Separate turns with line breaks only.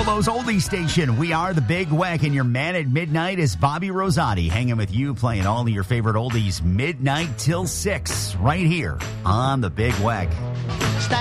Buffalo's oldie station. We are the Big Weck, and your man at midnight is Bobby Rosati, hanging with you, playing all of your favorite oldies midnight till 6, right here on the Big Weck.